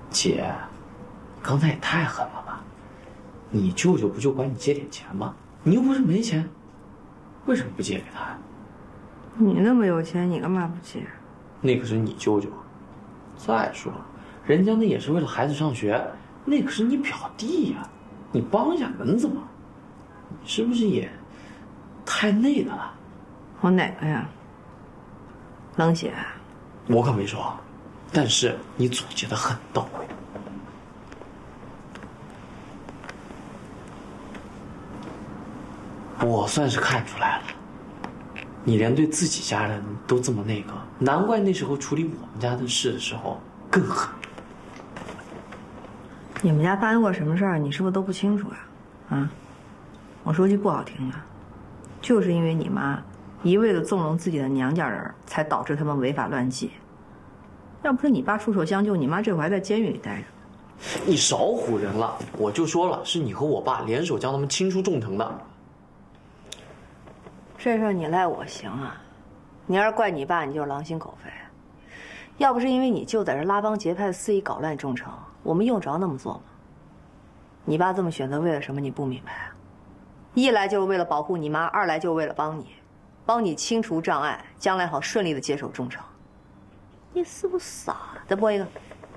姐，刚才也太狠了吧！你舅舅不就管你借点钱吗？你又不是没钱，为什么不借给他呀？ 你那么有钱，你干嘛不借？ 那可是你舅舅。再说了，人家那也是为了孩子上学，那可是你表弟呀，你帮一下能怎么？你是不是也太那个了？ 我哪个呀？冷血？ 我可没说，但是你总结的很到位。我算是看出来了，你连对自己家人都这么那个，难怪那时候处理我们家的事的时候更狠。 你们家发生过什么事儿，你是不是都不清楚啊？啊，我说句不好听的，就是因为你妈一味的纵容自己的娘家人，才导致他们违法乱纪。要不是你爸出手相救，你妈这会儿还在监狱里待着。 你少唬人了，我就说了，是你和我爸联手将他们清出重藤的。 这事儿你赖我行啊，你要是怪你爸，你就是狼心狗肺。要不是因为你舅在这拉帮结派、肆意搞乱众城，我们用着那么做吗？你爸这么选择为了什么？你不明白啊？一来就是为了保护你妈，二来就是为了帮你清除障碍，将来好顺利的接手众城。你是不是傻？再播一个。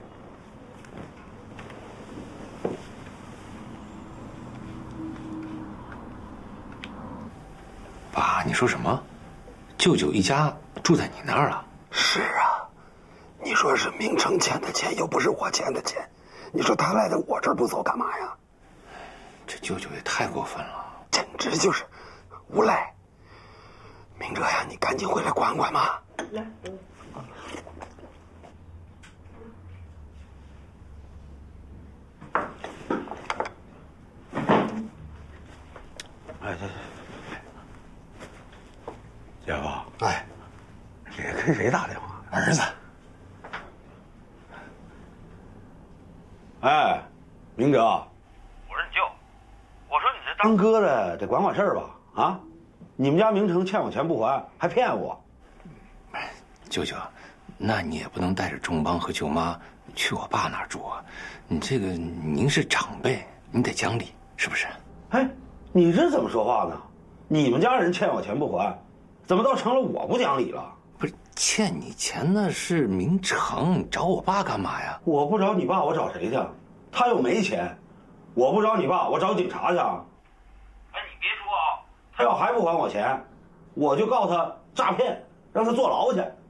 爸，你说什么？舅舅一家住在你那儿了？ 是啊，你说是明成欠的钱，又不是我欠的钱，你说他赖在我这儿不走干嘛呀？ 这舅舅也太过分了， 简直就是无赖！明哲呀，你赶紧回来管管嘛！来。 哎，姐夫， 哎， 你跟谁打电话？ 儿子。 哎，明哲， 我是你舅，我说你这当哥的得管管事儿吧？啊，你们家明成欠我钱不还，还骗我。 舅舅，那你也不能带着仲邦和舅妈去我爸那儿住啊。你这个您是长辈，你得讲理，是不是？ 哎，你这怎么说话呢？你们家人欠我钱不还，怎么倒成了我不讲理了？ 不是欠你钱那是明成，你找我爸干嘛呀？ 我不找你爸，我找谁去？他又没钱，我不找你爸，我找警察去。 哎，你别说啊， 他要还不还我钱，我就告他诈骗，让他坐牢去。